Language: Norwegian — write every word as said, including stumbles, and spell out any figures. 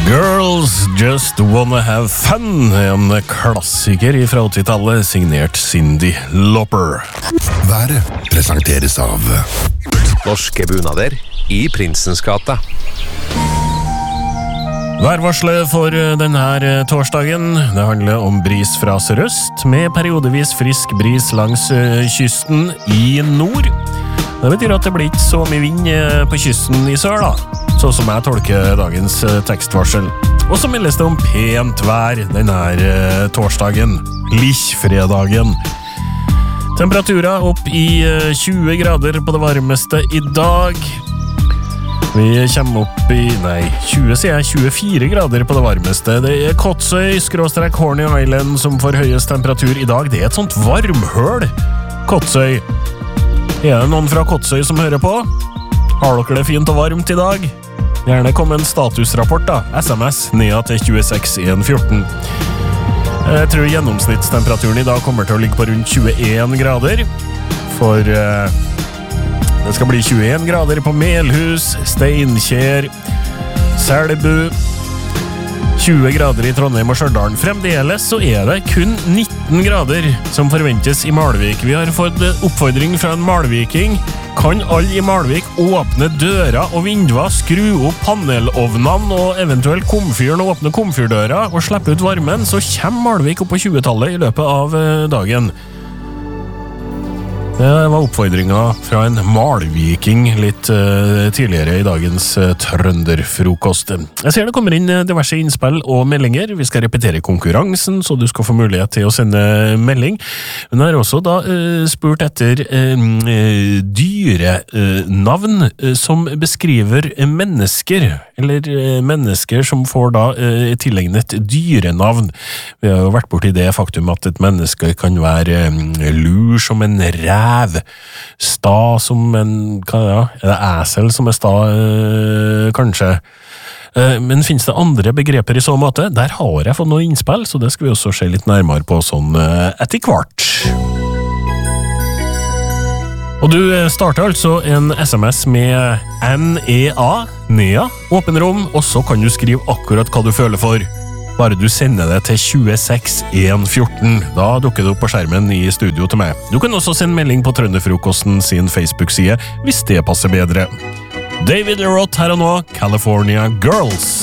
Girls Just Wanna Have Fun, en klassiker fra åttitallet, signert Cyndi Lauper. Været presenteres av Norske bunader i Prinsens gate. Værvarselet for denne torsdagen, det handler om bris fra sørøst, med periodevis frisk bris langs kysten i nord. Det betyr at det blir ikke så mye vind på kysten i sør da, sånn som jeg tolker dagens tekstvarsel. Og så meldes det om pent vær denne torsdagen, Lichfredagen. Temperaturen opp i tjue grader på det varmeste i dag. Vi kommer opp i, nei, tjue sier jeg, tjuefire grader på det varmeste. Det er Kotsøy, skråstrek Horny Island som får høyest temperatur i dag. Det er et sånt varmhøl, Kotsøy. Er det noen fra Kotsøy som hører på? Har dere det fint og varmt i dag? Gjerne kom en statusrapport da, S M S ned til tjueseks en fjorten. Jeg tror gjennomsnittstemperaturen i dag kommer til å ligge på rundt tjueen grader, for uh, det skal bli tjueen grader på Melhus, Steinkjer, Selbu, tjue grader i Trondheim og Stjørdal. Fremdeles så er det kun nitten grader som forventes i Malvik. Vi har fått oppfordring fra en malviking. Kan alle i Malvik åpne døra og vinduer, skru opp panelovnene og eventuelt komfyren og åpne komfyrdøra og slippe ut varmen, så kommer Malvik opp på tjuetallet i løpet av dagen. Det var oppfordringen fra en malviking litt uh, tidligere i dagens uh, trønderfrokost. Jeg ser det kommer inn diverse innspill og meldinger. Vi skal repetere konkurransen, så du skal få mulighet til å sende melding. Men jeg har også da uh, spurt etter uh, dyrenavn uh, som beskriver mennesker, eller uh, mennesker som får da uh, tillegnet dyrenavn. Vi har jo vært borti det faktum at et menneske kan være uh, lur som en ræv, sta som en, hva er det, er det æsel som er sta, øh, kanskje. Øh, men finnes det andre begreper i så måte? Der har jeg fått noen innspill, så det skal vi også se litt nærmere på sånn øh, etter hvert. Og du starter altså en S M S med N E A, Nea, åpen rom, og så kan du skrive akkurat hva du føler for. Bare du sender det til tjueseks en fjorten, da dukker det opp på skjermen i studio til meg. Du kan også sende melding på Trønderfrokosten sin Facebook-side, hvis det passer bedre. David Roth her og nå, California Girls.